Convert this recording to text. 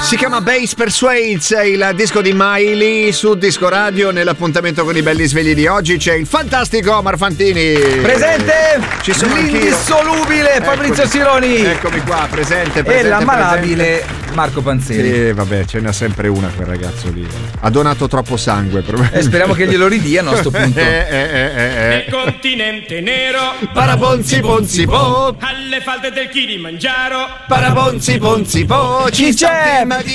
Si chiama Bass Persuades, è il disco di Miley su Disco Radio. Nell'appuntamento con i belli svegli di oggi c'è il fantastico Omar Fantini. Presente! Ci sono l'indissolubile Fabrizio Sironi. Eccomi qua, presente. E l'ammalabile Marco Panzeri. Vabbè, ce n'è sempre una quel ragazzo lì. Ha donato troppo sangue. Speriamo che glielo ridiano a sto punto. Nel continente nero, Parabonzi bonzi bo, alle falde del Kilimangiaro, parabonzi bonzi bo, Chi c'è?